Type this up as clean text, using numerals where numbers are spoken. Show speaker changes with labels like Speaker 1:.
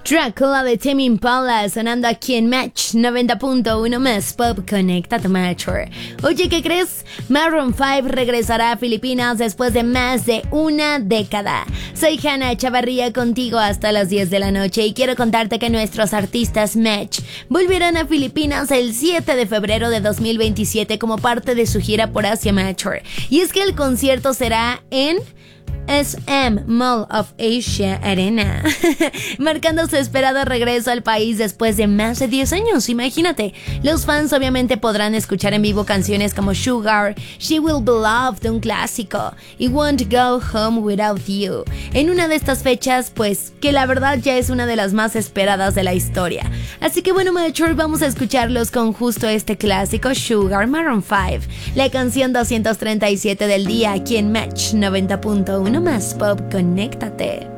Speaker 1: Dracula de Tame Impala sonando aquí en Match 90.1 más Pop. Conéctate, Matcher. Oye, ¿qué crees? Maroon 5 regresará a Filipinas después de más de una década. Soy Hannah Chavarría contigo hasta las 10 de la noche y quiero contarte que nuestros artistas Match volverán a Filipinas el 7 de febrero de 2027 como parte de su gira por Asia, Matcher. Y es que el concierto será en SM Mall of Asia Arena, marcando su esperado regreso al país después de más de 10 años. Imagínate, los fans obviamente podrán escuchar en vivo canciones como Sugar, She Will Be Loved, un clásico, y Won't Go Home Without You, en una de estas fechas, pues, que la verdad ya es una de las más esperadas de la historia. Así que bueno, Mature, vamos a escucharlos con justo este clásico, Sugar, Maroon 5, la canción 237 del día aquí en Match 90.1 más Pop. Conéctate.